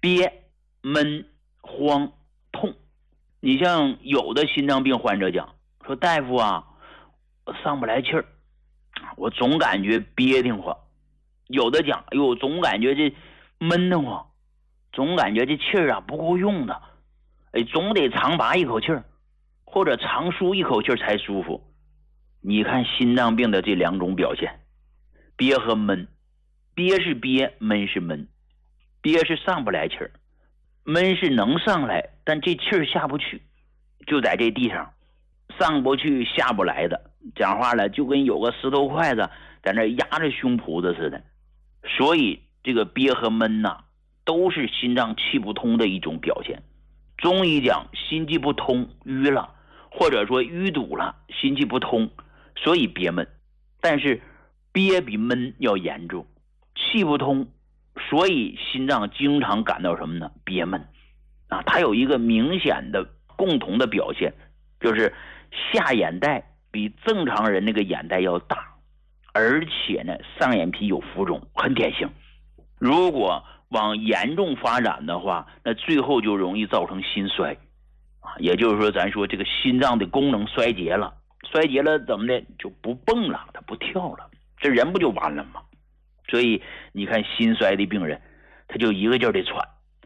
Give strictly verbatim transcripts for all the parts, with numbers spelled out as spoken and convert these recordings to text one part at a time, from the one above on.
憋、闷、慌、痛。你像有的心脏病患者讲说，大夫啊，我上不来气儿，我总感觉憋得慌。有的讲，哎呦，总感觉这闷得慌，总感觉这气儿啊不够用的，哎，总得长拔一口气儿，或者长舒一口气儿才舒服。你看心脏病的这两种表现，憋和闷，憋是憋，闷是闷。憋是上不来气儿，闷是能上来，但这气儿下不去，就在这地上上不去下不来的，讲话了就跟有个石头筷子在那压着胸脯子似的。所以这个憋和闷呐、啊，都是心脏气不通的一种表现。中医讲心气不通淤了，或者说淤堵了，心气不通，所以憋闷。但是憋比闷要严重，气不通，所以心脏经常感到什么呢？憋闷啊！它有一个明显的共同的表现，就是下眼袋比正常人那个眼袋要大，而且呢上眼皮有浮肿，很典型。如果往严重发展的话，那最后就容易造成心衰啊，也就是说咱说这个心脏的功能衰竭了，衰竭了怎么的就不蹦了，它不跳了，这人不就完了吗？所以你看心衰的病人，他就一个劲儿的喘，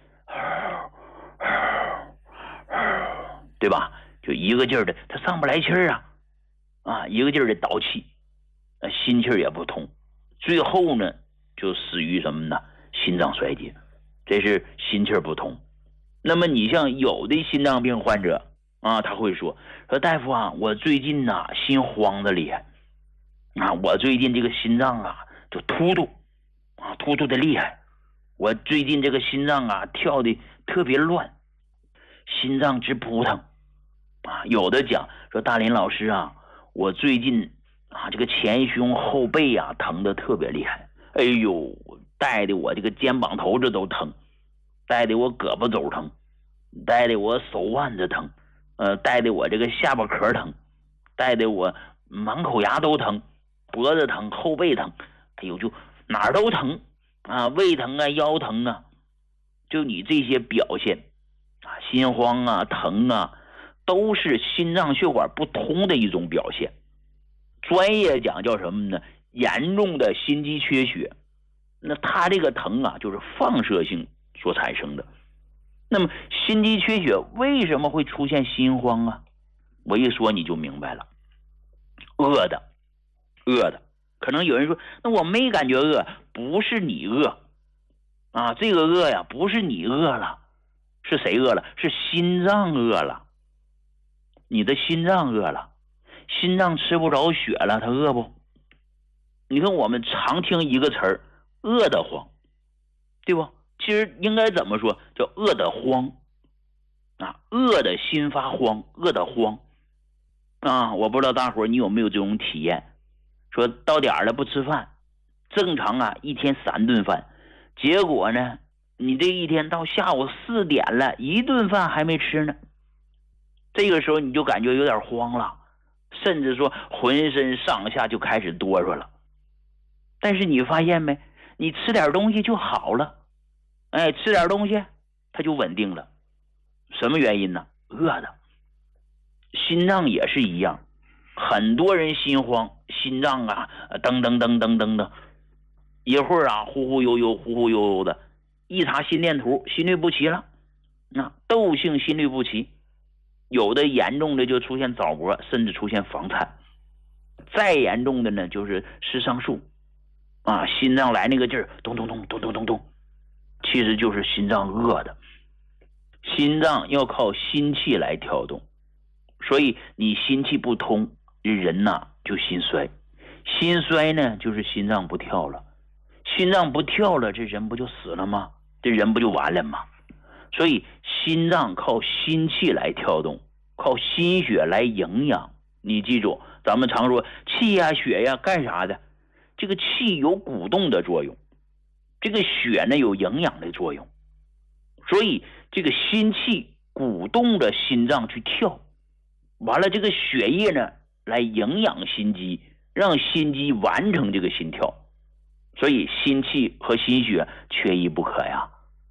对吧？就一个劲儿的，他上不来气儿啊，啊，一个劲儿的倒气，心气儿也不通，最后呢就死于什么呢？心脏衰竭，这是心气儿不通。那么你像有的心脏病患者啊，他会说说大夫啊，我最近呐、啊、心慌的厉害啊，我最近这个心脏啊就突突啊，突突的厉害，我最近这个心脏啊跳的特别乱，心脏直扑腾啊。有的讲说大林老师啊，我最近啊这个前胸后背啊疼的特别厉害，哎呦，带的我这个肩膀头子都疼，带的我胳膊肘疼，带的我手腕子疼，呃，带的我这个下巴壳疼，带的我满口牙都疼，脖子疼，后背疼，哎呦，就哪儿都疼啊，胃疼啊，腰疼啊，就你这些表现啊，心慌啊，疼啊，都是心脏血管不通的一种表现。专业讲叫什么呢？严重的心肌缺血。那它这个疼啊，就是放射性所产生的。那么心肌缺血为什么会出现心慌啊？我一说你就明白了，饿的，饿的。可能有人说，那我没感觉饿，不是你饿啊，这个饿呀，不是你饿了，是谁饿了？是心脏饿了。你的心脏饿了，心脏吃不着血了，它饿不？你看我们常听一个词儿，饿得慌，对不？其实应该怎么说？叫饿得慌啊，饿得心发慌，饿得慌啊！我不知道大伙儿你有没有这种体验？说到点儿了不吃饭，正常啊一天三顿饭，结果呢，你这一天到下午四点了，一顿饭还没吃呢，这个时候你就感觉有点慌了，甚至说浑身上下就开始哆嗦了。但是你发现没？你吃点东西就好了，哎，吃点东西它就稳定了。什么原因呢？饿的。心脏也是一样，很多人心慌，心脏啊噔噔噔噔噔的，一会儿啊忽忽悠悠忽忽悠悠的，一查心电图心律不齐了，那窦性心律不齐，有的严重的就出现早搏，甚至出现房颤，再严重的呢就是失上术啊，心脏来那个劲儿咚咚咚咚咚咚咚，其实就是心脏饿的。心脏要靠心气来跳动，所以你心气不通，人呐、啊、就心衰，心衰呢就是心脏不跳了，心脏不跳了，这人不就死了吗？这人不就完了吗？所以心脏靠心气来跳动，靠心血来营养。你记住，咱们常说气呀、血呀干啥的？这个气有鼓动的作用，这个血呢有营养的作用，所以这个心气鼓动着心脏去跳，完了这个血液呢来营养心肌，让心肌完成这个心跳，所以心气和心血缺一不可呀。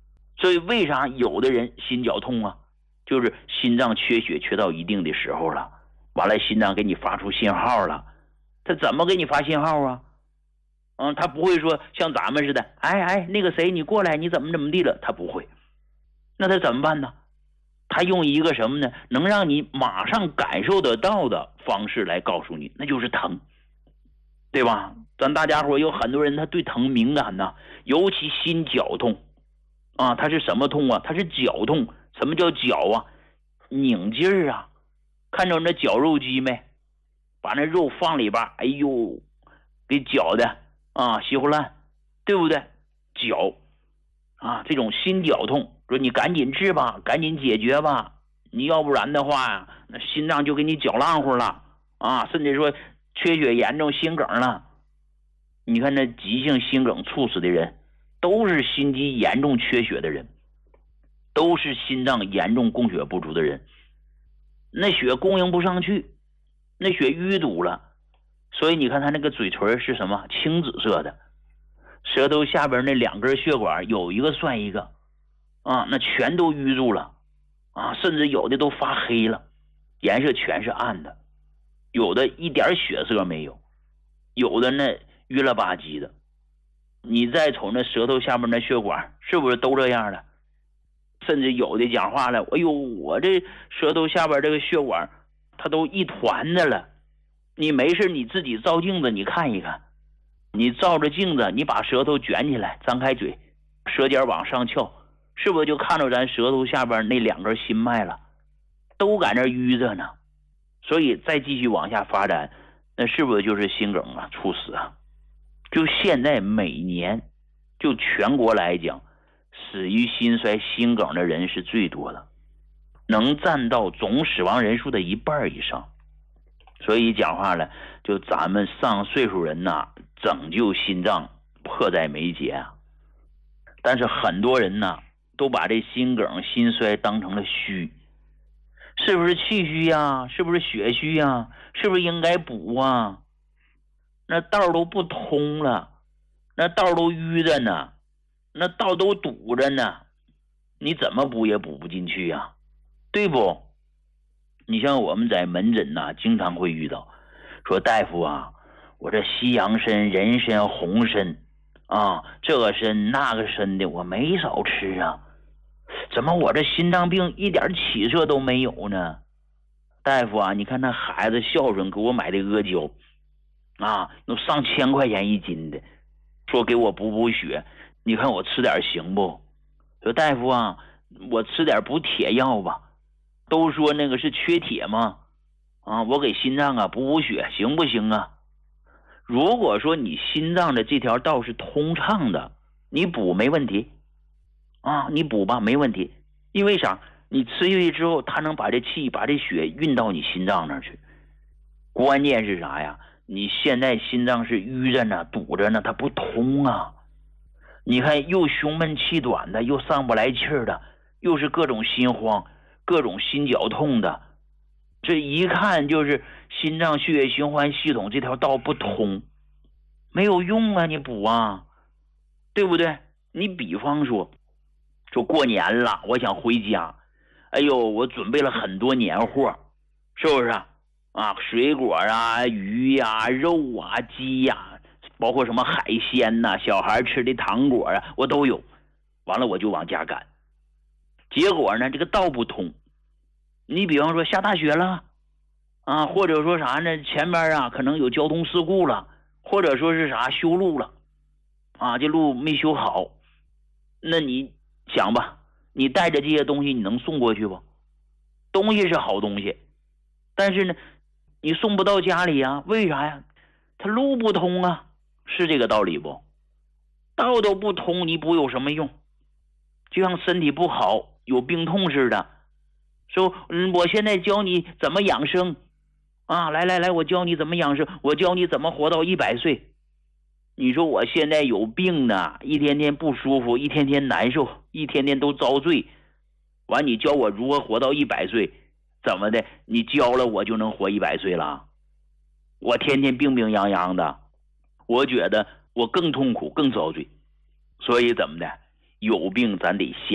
所以为啥有的人心绞痛啊？就是心脏缺血缺到一定的时候了，完了心脏给你发出信号了。他怎么给你发信号啊？嗯，他不会说像咱们似的，哎哎，那个谁你过来，你怎么怎么地了，他不会。那他怎么办呢？他用一个什么呢？能让你马上感受得到的方式来告诉你，那就是疼，对吧？咱大家伙有很多人他对疼敏感呐，尤其心绞痛啊，他是什么痛啊？他是绞痛。什么叫绞啊？拧劲儿啊！看着那绞肉机没？把那肉放里边，哎呦，给绞的啊，稀乎烂，对不对？绞啊，这种心绞痛，说你赶紧治吧，赶紧解决吧，你要不然的话呀，那心脏就给你绞烂乎了啊，甚至说缺血严重，心梗了。你看那急性心梗猝死的人，都是心肌严重缺血的人。都是心脏严重供血不足的人，那血供应不上去，那血淤堵了，所以你看他那个嘴唇是什么？青紫色的，舌头下边那两根血管有一个算一个啊，那全都淤住了啊，甚至有的都发黑了，颜色全是暗的，有的一点血色没有，有的那淤了吧唧的。你再瞅那舌头下面那血管，是不是都这样了？甚至有的讲话了，哎呦，我这舌头下边这个血管它都一团的了。你没事你自己照镜子你看一看，你照着镜子，你把舌头卷起来，张开嘴，舌尖往上翘，是不是就看到咱舌头下边那两根心脉了，都在那淤着呢？所以再继续往下发展，那是不是就是心梗啊，猝死啊？就现在每年就全国来讲，死于心衰心梗的人是最多的，能占到总死亡人数的一半以上。所以讲话了，就咱们上岁数人呐，拯救心脏迫在眉睫啊。但是很多人呢，都把这心梗心衰当成了虚，是不是气虚呀？是不是血虚呀？是不是应该补啊？那道都不通了，那道都淤着呢，那道都堵着呢，你怎么补也补不进去呀，对不？你像我们在门诊呐、啊，经常会遇到，说大夫啊，我这西洋参、人参、红参啊，这个参那个参的我没少吃啊，怎么我这心脏病一点起色都没有呢？大夫啊，你看那孩子孝顺，给我买的阿胶啊，都上千块钱一斤的，说给我补补血，你看我吃点行不？说大夫啊，我吃点补铁药吧，都说那个是缺铁吗？啊，我给心脏啊补补血行不行啊？如果说你心脏的这条道是通畅的，你补没问题啊，你补吧没问题，因为啥？你吃下去之后，它能把这气把这血运到你心脏那儿去。关键是啥呀？你现在心脏是淤着呢，堵着呢，它不通啊。你看又胸闷气短的，又上不来气儿的，又是各种心慌，各种心绞痛的，这一看就是心脏血液循环系统这条道不通，没有用啊，你补啊，对不对？你比方说说过年了，我想回家，哎呦，我准备了很多年货，是不是啊？啊，水果啊，鱼呀、啊、肉啊、鸡呀、啊，包括什么海鲜呐、啊，小孩吃的糖果啊，我都有。完了我就往家赶，结果呢，这个道不通。你比方说下大雪了啊，或者说啥呢，前面啊可能有交通事故了，或者说是啥修路了啊，这路没修好，那你想吧，你带着这些东西你能送过去不？东西是好东西，但是呢你送不到家里啊，为啥呀？它路不通啊，是这个道理不？道都不通，你补有什么用？就像身体不好有病痛似的，说嗯，我现在教你怎么养生啊，来来来，我教你怎么养生，我教你怎么活到一百岁。你说我现在有病呢，一天天不舒服，一天天难受，一天天都遭罪，完你教我如何活到一百岁，怎么的？你教了我就能活一百岁了？我天天病病殃殃的，我觉得我更痛苦更遭罪。所以怎么的？有病咱得先